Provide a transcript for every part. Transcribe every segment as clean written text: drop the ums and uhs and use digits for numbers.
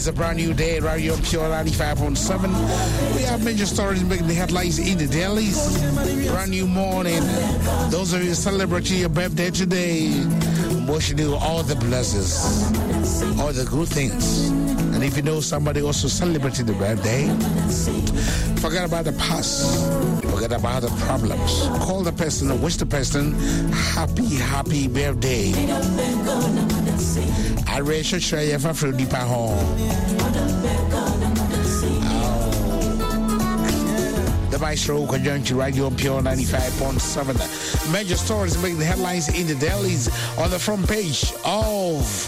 is a brand new day. Radio Pure 95.7. We have major stories making the headlines in the dailies. Brand new morning. Those of you celebrating your birthday today, wishing you all the blessings, all the good things. And if you know somebody also celebrating the birthday, forget about the past. Forget about the problems. Call the person and wish the person happy birthday. I ratio share you for deeper home. The Maestro Conjunction Radio Pure 95.7. Major stories making the headlines in the dailies on the front page of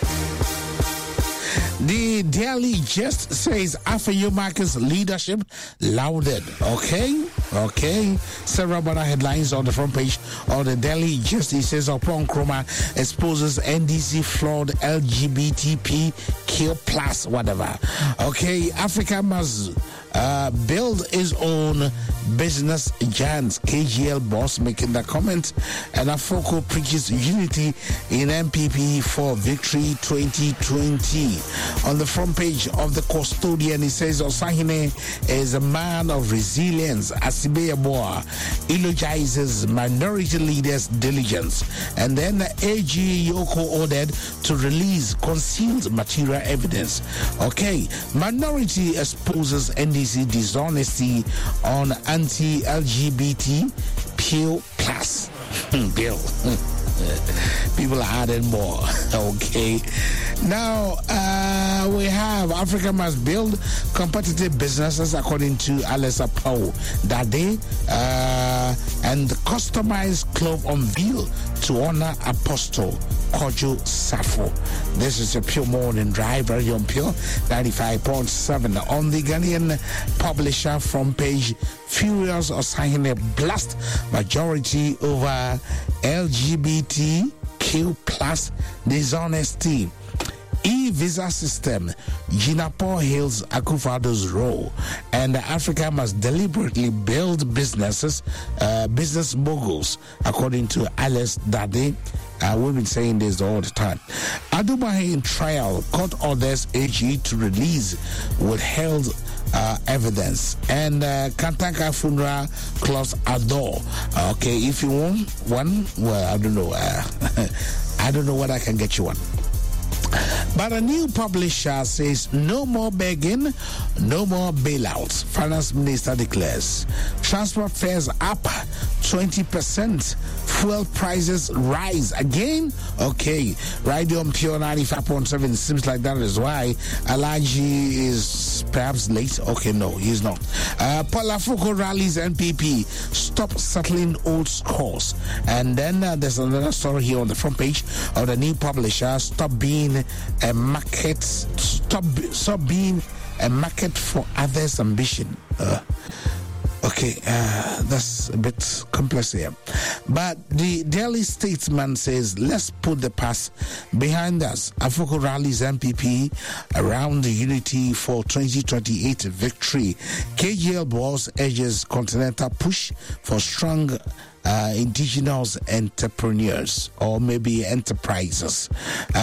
the Daily Just says Afenyo Marcus leadership lauded. Okay. Several other headlines on the front page of the Daily Just. It says Opon Chroma exposes NDC flawed LGBTQ plus whatever. Okay, Africa must build its own business giants. KGL boss making that comment. And Afoko preaches unity in MPP for victory 2020. On the front page of the Custodian, it says Osahine is a man of resilience. Asibe Yeboah eulogizes minority leaders' diligence. And then AG Yoko ordered to release concealed material evidence. Okay, minority exposes NDC dishonesty on anti-LGBT plus bill. People are adding more. Okay. Now, we have Africa must build competitive businesses according to Alessa Pau Dade, and customized club unveiled to honor Apostle Kojo Safo. This is a Pure Morning Drive, Radio Pure 95.7. On the Ghanaian publisher front page, Furious Osahine blast majority over LGBTQ plus dishonesty. E-visa system, Jinapor hails Akufo-Addo's role, and Africa must deliberately build business moguls, according to Alice Dade. We've been saying this all the time. Adubahi in trial, court orders AG to release withheld evidence, and Kantanka funeral clause adore. Okay, if you want one, well, I don't know. I don't know what I can get you one. But a new publisher says no more begging, no more bailouts. Finance Minister declares transport fares up 20%. Fuel prices rise again. Okay, Radio on Pure 95.7. Seems like that is why Alaji is perhaps late. Okay, no, he's not. Paul Afoko rallies NPP. Stop settling old scores. And then there's another story here on the front page of the new publisher. Stop being a market. Stop being a market for others' ambition. Okay, that's a bit complex here. But the Daily Statesman says, let's put the past behind us. Afoko rallies MPP around the unity for 2028 victory. KGL boss urges continental push for strong indigenous entrepreneurs, or maybe enterprises.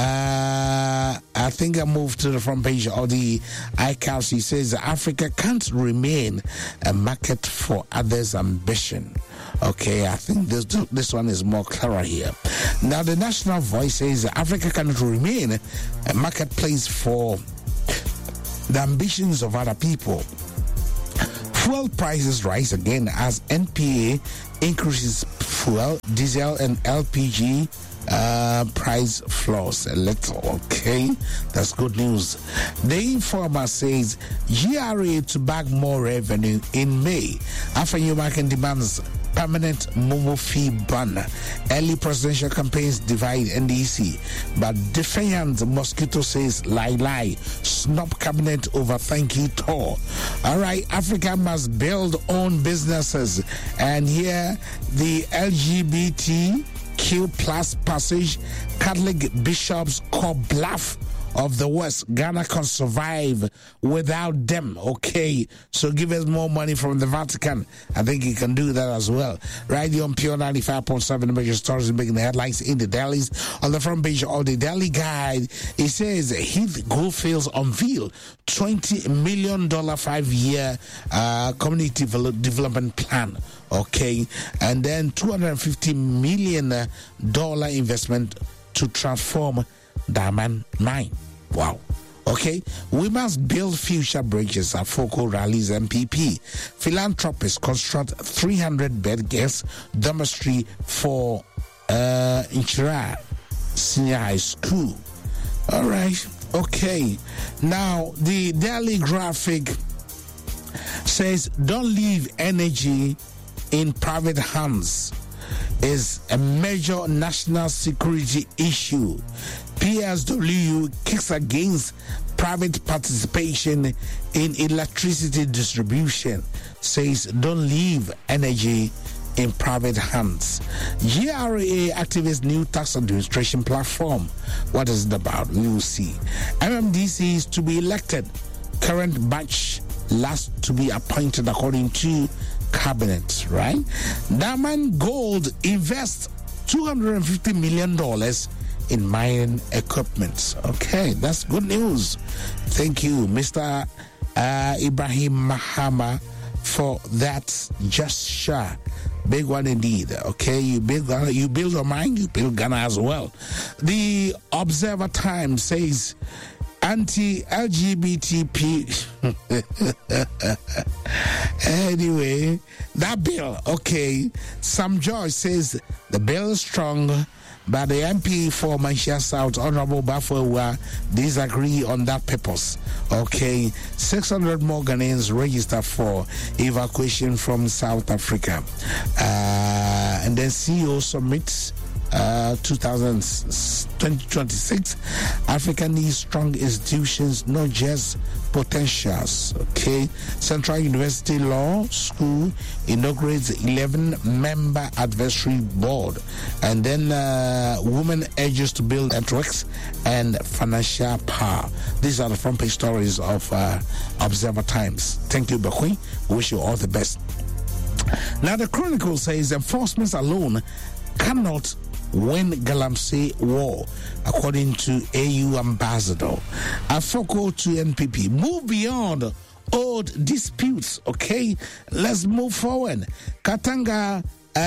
I think I moved to the front page of the iCals. He says Africa can't remain a market for others' ambition. Okay, I think this one is more clearer here. Now, the National Voice says Africa cannot remain a marketplace for the ambitions of other people. Fuel prices rise again as NPA increases fuel, diesel, and LPG price floors a little. Okay, that's good news. The Informer says GRA to bag more revenue in May. Afenyo Market demands permanent Momo fee ban. Early presidential campaigns divide NDC, but defiant Mosquito says lie. Snub cabinet over thank you tour. All right, Africa must build own businesses, and here the LGBTQ plus passage Catholic bishops call bluff of the West. Ghana can survive without them. Okay, so give us more money from the Vatican. I think you can do that as well. Right here on Pure 95.7, major stories making the headlines in the dailies. On the front page of the Daily Guide, it says Heath Goldfields unveil $20 million 5-year community development plan. Okay, and then $250 million investment to transform Diamond Mine. Wow. Okay, we must build future bridges at Foco Rallies MPP. Philanthropists construct 300-bed guest dormitory for Inchira Senior High School. All right, okay. Now, the Daily Graphic says, don't leave energy in private hands is a major national security issue. PSW kicks against private participation in electricity distribution, says don't leave energy in private hands. GRA activates new tax administration platform. What is it about? We will see. MMDC is to be elected. Current batch last to be appointed according to cabinet, right? Diamond Gold invests $250 million in mining equipment. Okay, that's good news. Thank you, Mr. Ibrahim Mahama, for that gesture. Big one indeed. Okay, you build Ghana, you build your mine, you build Ghana as well. The Observer Times says anti-LGBTP. Anyway, that bill, okay. Sam George says the bill is strong, but the MP for Manchester South, Honorable Bafwewa, disagree on that purpose. Okay, 600 more Ghanaians register for evacuation from South Africa. And then CEO submits 2026. Africa needs strong institutions, not just potentials. Okay, Central University Law School inaugurates 11-member advisory board, and then women urges to build networks and financial power. These are the front page stories of Observer Times. Thank you, Bakwi. Wish you all the best. Now, the Chronicle says enforcement alone cannot win Galamsey war, according to AU ambassador. Afoko to NPP. Move beyond old disputes, okay? Let's move forward. Kantanga's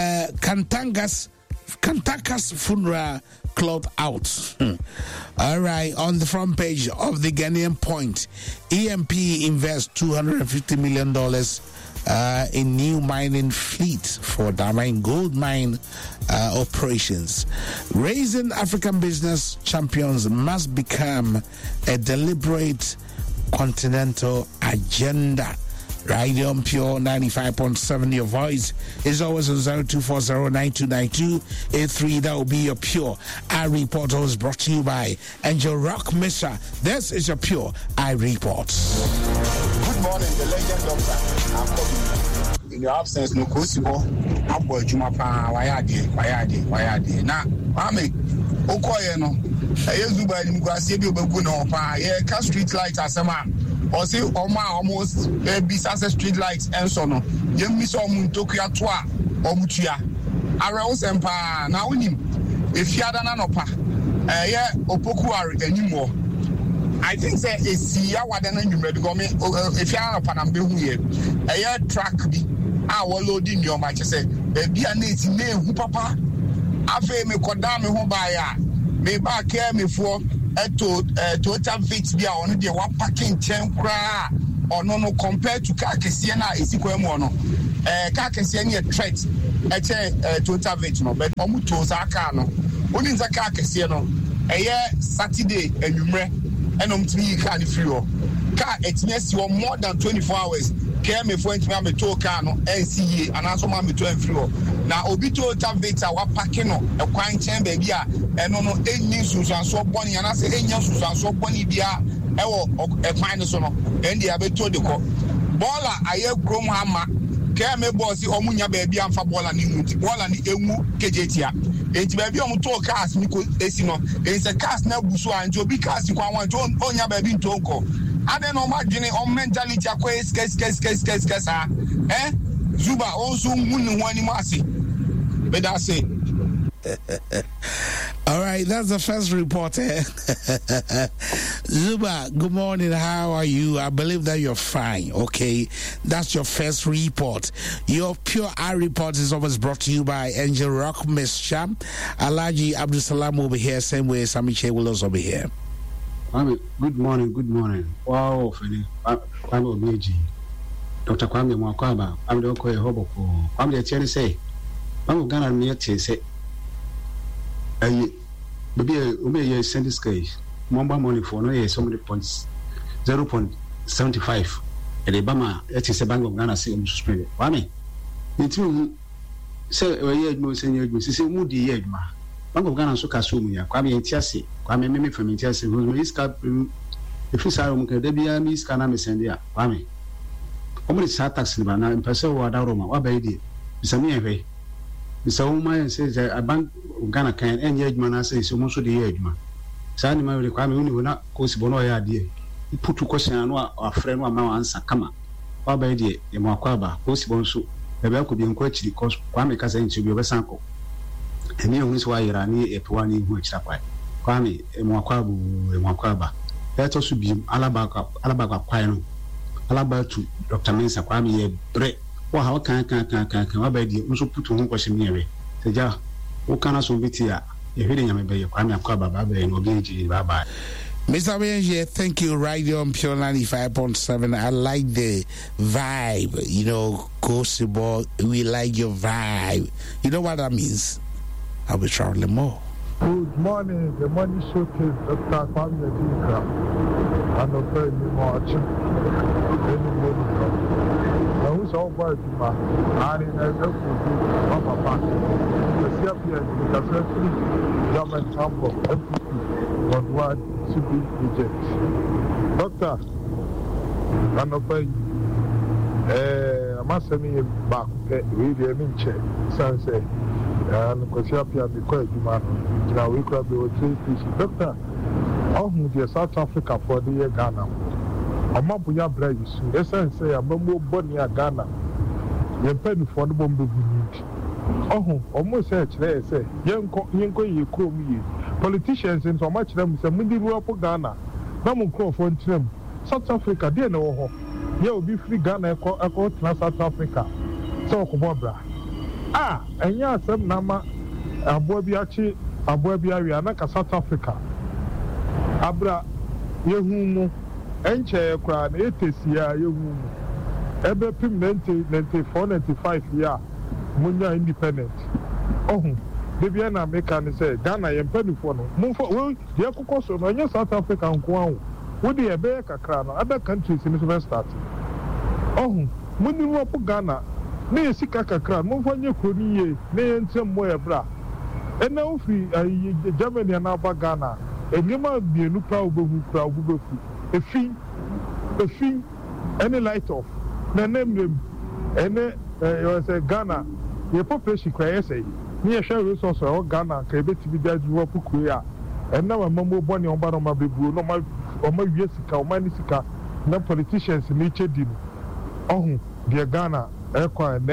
funeral cloth out. All right, on the front page of the Ghanaian Point, EMP invests $250 million in new mining fleet for Diamond Gold Mine operations. Raising African business champions must become a deliberate continental agenda. Right on Pure 95.7, your voice is always on 0240929283. That will be your Pure I Report, always brought to you by Angel Rock Mesa. This is your Pure I Report. Good morning, the legend doctor. I'm calling. In your absence, no possible. I'm boy Jumapa, Wayadi. Now, Mami, Okoye no. Zuba in Guasibio Baguno, Car Street Lights as a man. Or say, almost besides street lights and so on. You miss on Tokyo Twa or Mutia. Arouse Empire, now with him. If you had an anopa, Opoku anymore. I think that is the hour than you read go me. If you are a Panambu here, a year track be our loading your match. Say, be a native name, Papa. Afe me kodame ho baya. Me ba care me for total fix be on the one packing 10 cra or no compared to Kakesiana is equal mono. Kakesiana threat at total fix no, but Omuto Zakano. Only Zakakesiano. A year Saturday and you and 3 can free. Car it's yes, you are more than 24 hours. Care me for me to Kano, NCA, and also mammy to floor. Now, Obito Tavita, what packing a quine chamber, and no 8 news and so bonny, and I say 8 news and so bonny, a minus on, and the Abeto de Co. Bola, I have grown hammer. Care me bossy, Omunia baby, and for Bola Nimuti, Bola and Emu, Kejetia. enti ba bi o to cars ni ko esi no it's a cars na buso and obi cars kwa wan to onya ba bi ntonko ade no ma dwene on mentality akwa skes Zuba also wouldn't want him ase. But that's it. All right, that's the first report. Zuba, good morning. How are you? I believe that you're fine. Okay, that's your first report. Your Pure Eye report is always brought to you by Angel Rock Misha. Alaji Abdul Salam will be here, same way Samiche will also be here. Good morning. Wow, I'm Omeji. Dr. Kwame Mwakwaba, I'm the Okoye Hoboko. I'm the Cherry say, I'm going to meet you say, Maybe send this case. Mamba money for no year, so many points 0.75. And the Bama, it is a Bank of Ghana say, Australia. Why it's me. Say, a year, no senior, say, Moody Yedma. Bank of Ghana so Kasumia, Kwame Tiasi, Kwame Mimi from Tiasi, who is cap. If you say, there be a miss Canam Sendia, Kwame. Omri sa taxi ba na mpese wa da Roma wa ba yi bisami ehwe bisa uma say a bank Ghana kan enye adwuma na say so mo so de ye adwuma sa ni ma we kwa me uni na ko si bono ya de iputu question anu afre no ama answer kama wa ba yi e mo akwa ba ko si bon so e be ko bi nko achiri ko kwa me kasa nchi bi obesan ko emi ehun so wa yira ni e to wa ni hu achira kwa me e mo akwa ba e to so bi alaba kwa no Alaba to Dr. Mensa Kwame ye bre wa ha kan wa ba di nso putu ho kwose miere seja wo kana so bitia ye hwede nyame be ye Kwame akwa baba be no bi ji baba. Mr. Benji, thank you. Radio on Pure 95.7. I like the vibe. You know, Kosibo, we like your vibe. You know what that means? I'll be traveling more. Good morning. The money showcase Dr. Kwame Adika. And the very much. Now, who's all by Juma? And in a Papa, the CFP, the Secretary, Government Council, MPP, on one to be rejected. Doctor, and obey. I must send me back. Really, I'm in check. Sunset. And because you have to be quite human. Now we could be with 3 pieces. Doctor, the South Africa for the year Ghana. Amabuya Bryce, essence say a Mambo Bonia Ghana. You penny for the bomb. Oh, almost say, Yanko, you call me. Politicians and so much them say, Mindi Ruapo Ghana. Namu Crow for them. South Africa, dear no. You will be free Ghana, South Africa. So, Kobra. And ya some Nama, Abobiachi, Abobia, Naka South Africa. Abra, Yehumo. Enche kwa na etesi ya yewu ebe pim 94-95 ya munya independent ohun debi na America ni say Ghana ye mpanifo no mumfo we ye kokoso no nya South Africa nko anwo wo de ebe kakra no other countries ni so start ohun muni wo po Ghana na ye sika kakra mumfo nya kroni ye na ye ntem mo ye bra ena ofi Germany na ba Ghana enyema bienu pra obefu a fee, any light off. The name, any Ghana, your population cry say, near share resources or Ghana, can be to be there to work Korea. And now a mambo bonny on Baroma Bibu, no my Yesica or Manisika, no politicians in nature did. Oh, dear Ghana, Equa and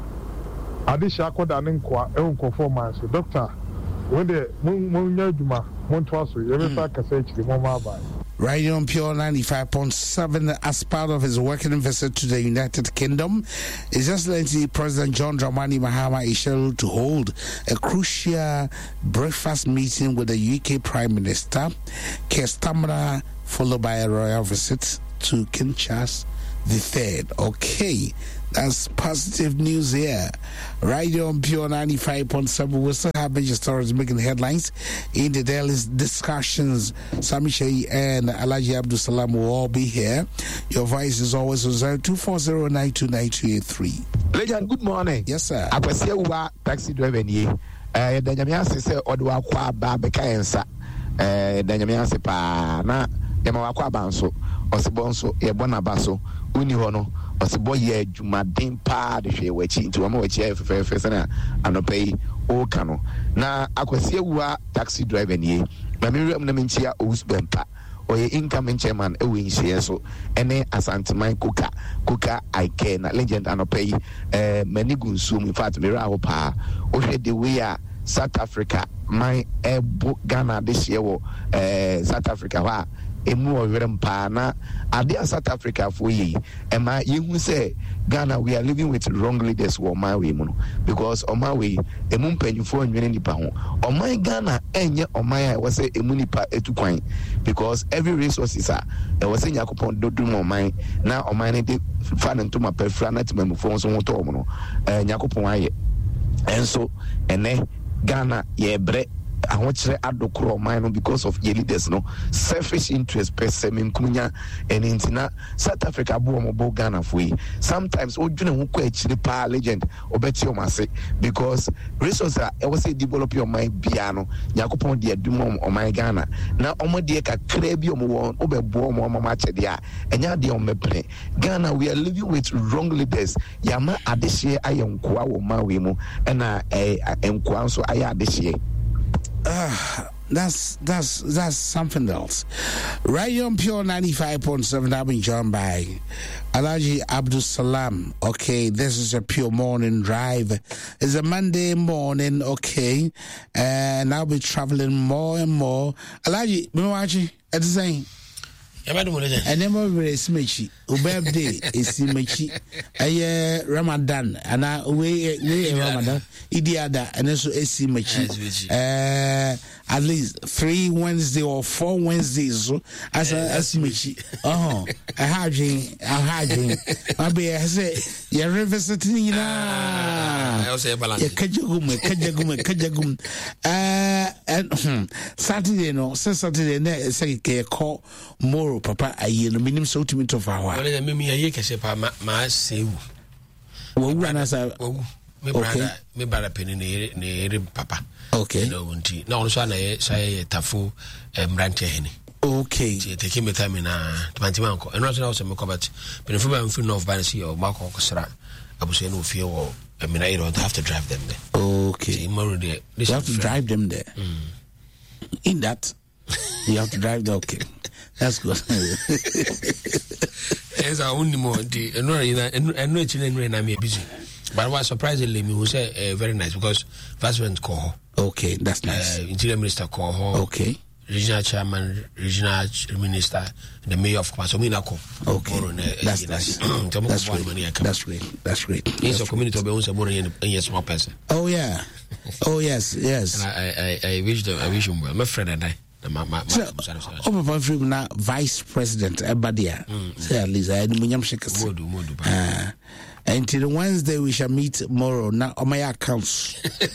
Adisha Aqua and Enqua, own conformance. Doctor, when the Moon Yaduma, Montwasu, every fact I say to the Mama by. Radio on Pure 95.7 as part of his working visit to the United Kingdom. His Excellency President John Dramani Mahama is scheduled to hold a crucial breakfast meeting with the UK Prime Minister, Keir Starmer, followed by a royal visit to King Charles III. Okay, that's positive news here. Radio on Pure 95.7. We'll still have major stories making headlines in the daily discussions. Sami Shei and Alaji Abdul Salam will all be here. Your voice is always on 0240929283. Legend, good morning. Yes, sir. I was here with taxi driver. Danyamia say Odwa kwa ba bekayensa. Danyamia say pa na yama kwa banso osibonso ye bona baso uni hono ɔsebɔ yɛ adwumaden paa de hwɛ wɔakyi nti wɔma wɔakyi ayɛ fɛfɛɛfɛ sɛne anɔpa yi ɔreka no na Akwasi Awuwa taxi driver nie na mewuram na menkyia Owusu Bɛmpa ɔyɛ incoming chairman ɛwɔ nhyiɛ so ɛne Asanteman Koka Ike na legend anɔpa yi mani gu nsuo mu in fact mewura hɔ paa wohwɛ the way a South Africa man ɛbo Ghana de hyeɛ wɔ South Africa hɔ a emu ɔwerɛm paa na ade a South Africa for yi ɛma yehu sɛ Ghana we are living with wrong leaders wɔ ɔman wei mu no because ɔman wei emu mpanyinfoɔ nwene nipa ho ɔman Ghana ɛnyɛ ɔman a ɛwɔ sɛ emu nipa etu kwan because every resources a ɛwɔ sɛ Nyankopɔn dodo mu ɔman na ɔman ne de fa ne ntoma pɛfra na temamufoɔ nso ho tɔɔ mu no Nyankopɔn ayɛ ɛnso ɛnɛ Ghana yɛbrɛ ahokyerɛ adokoro ɔman no because of your leaders no selfish interest per se menkunya ɛne nti na South Africa bo ɔmɔbɔ Ghana fo yi sometimes wodwene ho kɔ akyire paa legend ɔbɛte ɔm ase because resource a ɛwɔ sɛ develop ɔman biara no Nyankopɔn de adum ɔman Ghana na ɔmo deɛ kakra bi ɔmo wɔ ɔbɛboa ɔmo ɔmo akyɛdeɛ a ɛnyɛ adeɛ ɔmɛpene Ghana we are living with wrong leaders yɛama adehyeɛ ayɛ nkoa wɔ ɔman wei mu ɛna nkoa nso ayɛ adehyeɛ. That's something else. Right on Pure 95.7, I've been joined by Alhaji Abdul Salam. Okay, this is a Pure Morning Drive. It's a Monday morning, okay, and I'll be traveling more and more. Alhaji, Mwaji, at the same. And then over is Mechi. Birthday is Mechi. Ramadan. And we Ramadan. Idiada. And also is Mechi. At least 3 Wednesdays or 4 Wednesdays. So as Mechi. Oh, I had you. Maybe I say, you're revisiting. I say, Kajagum. And Saturday, no, Saturday, say, call more. Papa, I hear the minimum so to me to our. Well, I mean, I can say, my say, well, me brother penny near Papa. Okay. No, no, so I say, Tafu, Branche Henny. Okay. Take him a time in 20 uncle, and not also Mokobat, but if I'm free of Bansi or Marco Cosra, I would say no fear or I mean, I don't have to drive them there. Okay. You have to drive them there. In that, you have to drive there. Okay. That's good. As I only more, and no children, I'm busy. But I was surprisingly, me who say very nice because Vice call. Okay, that's nice. Interior Minister call. Okay. Regional Chairman, Regional Minister, the Mayor of Kwasominako. Okay, that's nice. That's great. That's great. It's a community of owns a more than small person. Oh yeah. Oh yes. And I wish them well. My friend and I. Now, Vice President Ebadia. Say at least I had Munyam Shakers. Until Wednesday we shall meet tomorrow. Now on my accounts.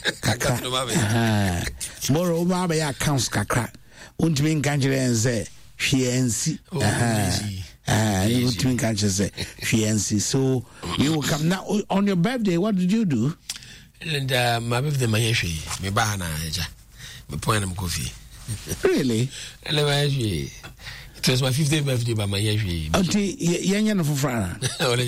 Tomorrow my accounts kakra. Untimin Kanjere and say fiancé. Untimin Kanjere say fiancé. So you will come now on your birthday. What did you do? And my birthday, my me bahana, me point them coffee. Really? It was my 50th birthday by my year. Until Yan for Frana.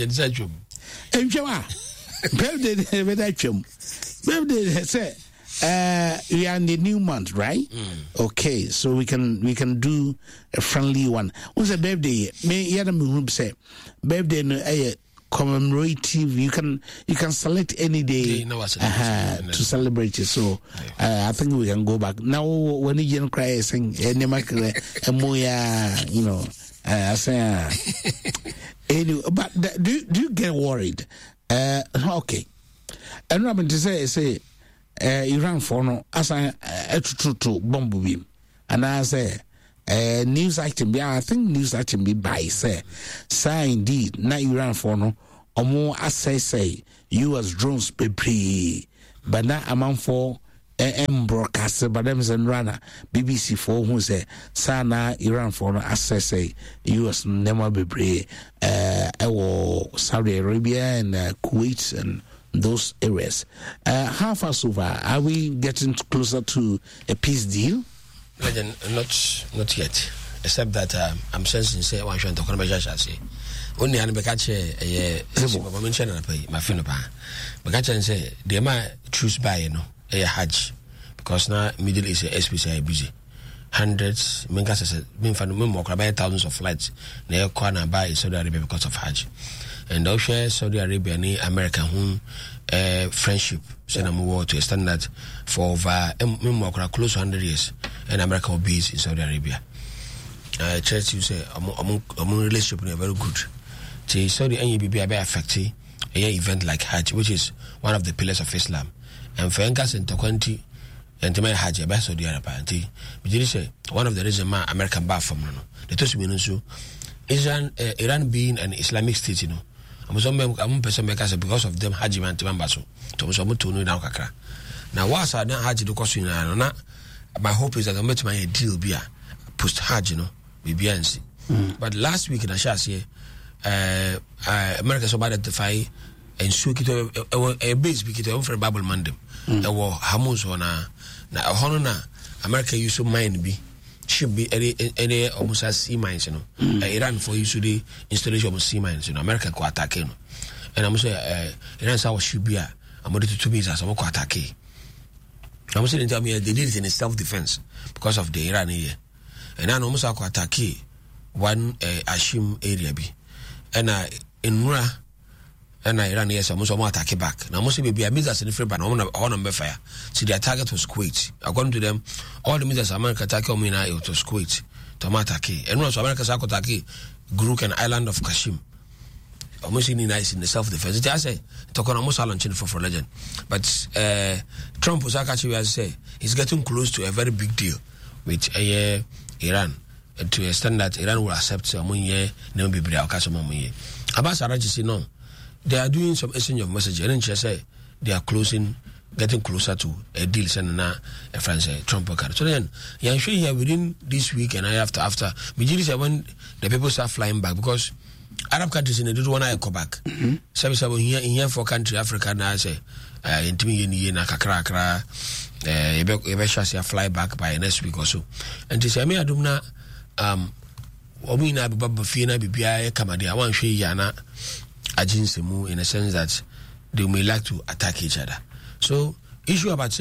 Birthday with that chum. Birthday say we are in the new month, right? Okay, so we can do a friendly one. What's a birthday? Me Yadam say birthday commemorative. You can select any day to celebrate it. So I think we can go back now. When you cry, sing moya, you know. I say anyway, but do you get worried? Okay, and Robin to say Iran for no as I to bomb beam, and I say. News item be I think news item be by say indeed na Iran for no or more say US drones be pre but na amount for broadcaster but them and runner BBC for who say na Iran for no say US never be pre Saudi Arabia and Kuwait and those areas. How far so far are we getting closer to a peace deal? Not yet, except that I'm sensing say one should talk about say only an bekache a mention and pay my friend. Bekache say, the ma choose by Hajj because now Middle East SPCI busy. Hundreds, thousands of flights near corner by Saudi Arabia because of Hajj. And also Saudi Arabia and America whom friendship send them war to a standard for over close to 100 years, and America will be in Saudi Arabia. Church you say among relationship very good. So Saudi and be affected a event like Hajj, which is one of the pillars of Islam. And for Engas and Tokwanti and to my Hajj by Saudi Arabia, say one of the reasons my American bar from the Tosu Iran being an Islamic state, I'm because of them Hajj man Timambaso. To now kakra. Now what's I don't Hajj the question na my hope is that I met my deal be post Hajj, BBNC. But last week in Ashas America so bad identify and soak it a base because for Bible Mandem. There were Hamus on na honor America used to mine be should be any almost as sea mines, Iran for use the installation of sea mines, America ko attack, and I'm say Iran saw should be a more to 2 meters I'm ko attack. I'm saying tell me they did it in self-defense because of the Iran here. And I almost ko attack one Ashim area be. And in Nura and Iran yes almost attack back. Now must be a missiles in the free ban on fire. So their target was Kuwait. According to them, all the missiles America attack on Mina it was Kuwait. Tomataki. And also America Sakotaki, Guruk and island of Kashim. Almost nice in the self-defense. I say talk on almost launching for legend. But Trump was actually as say he's getting close to a very big deal with Iran. To a extent that Iran will accept some year, no be bria or some year. Abbas Araji say no. They are doing some exchange of messages. And she say they are getting closer to a deal. Sending a France Trump card. So then, I'm sure here within this week and after, when the people start flying back because Arab countries in the don't want to go back. So here for country Africa now say intimi na kakra ebe fly back by next week or so. And they say me adumna omina baba fie bibia kamade awan hwe yana agency mu in a sense that they may like to attack each other. So issue about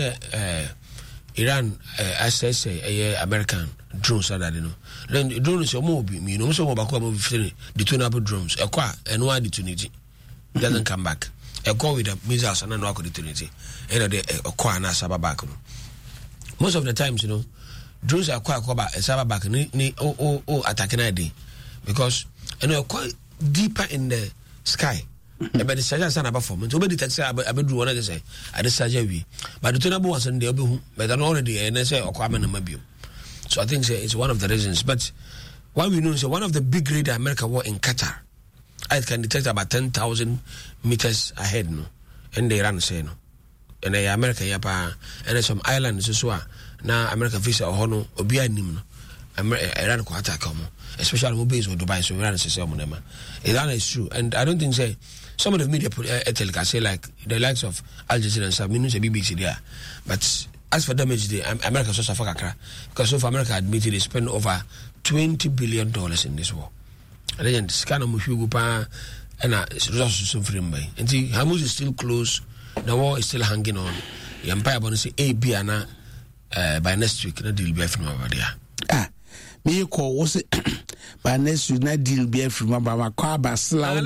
Iran assess American drones that then drones more be so the detonable drones and why detonate doesn't come back with the missiles and no detonate and the back. Most of the times drones are quite back attacking ID because quite deeper in the sky. But the surgeons are above performance. Nobody takes I do one say at the surgery. But the turn was in the but already NSA or Kwame Namabium. So I think it's one of the reasons. But what we know is one of the big radar America war in Qatar. I can detect about 10,000 meters ahead, and they Iran say and the America yapa and some islands as well. Now America visa or hono obia nim Iran ko attack especially who base with Dubai, so Iran says Iran is true, and I don't think some of the media put say like the likes of Al Jazeera and some minutes a BBC there, but as for damage, America so suffer because so far America admitted they spend over $20 billion in this war. And then scan of Mushugupa and resources suffering by. And see, Hamas is still close. The war is still hanging on. The empire bonus say B by next week. No deal be from over there. Me call was it by next week? No deal be from my car. Basla.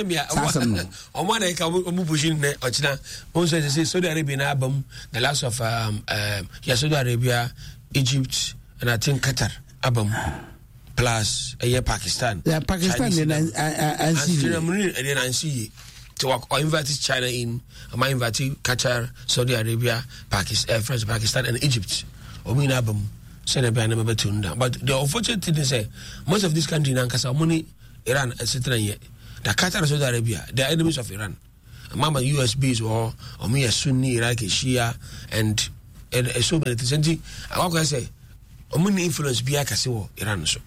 On one day, I'm pushing the Ochina. Also, they say Saudi Arabian album, the last of Saudi Arabia, Egypt, and I think Qatar album. Plus Pakistan. Yeah, Pakistan and see to work or invite China in. I invite Qatar, Saudi Arabia, Pakistan, France, Pakistan, and Egypt. But the unfortunate thing is most of these countries now money Iran etc. The Qatar and Saudi Arabia, they are enemies of Iran. Mama USBs or me a Sunni, Iraqi, Shia, and so many things. I want to say, money influence Biakasewo Iran so.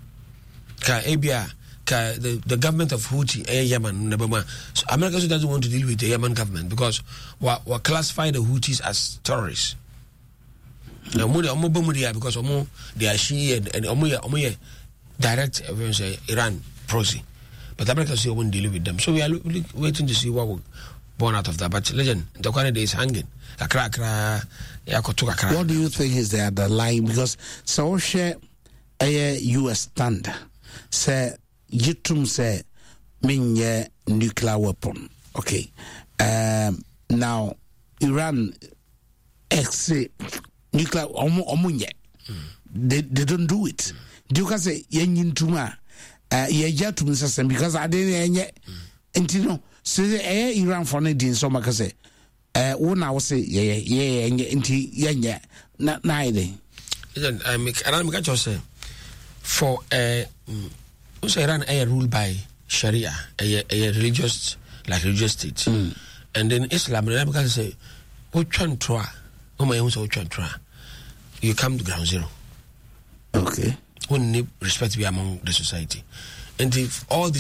The government of Houthi, Yemen, so America also doesn't want to deal with the Yemen government because we classify the Houthis as terrorists. Now, because they are Shia and direct Iran proxy. But America say won't deal with them. So we are waiting to see what will born out of that. But legend, the Canada is hanging. What do you think is the underlying? Because so share a US stand say yitum say minye nuclear weapon. Okay. Now Iran say nuclear omunye. They don't do it. Do you say yen tuma yatum system because I didn't know so Iran for Nadine so much say one I will say yeah not neither. I make just say for Iran ruled by Sharia, a religious state, and then Islam because say you come to ground zero. Okay. When respect be among the society, and if all these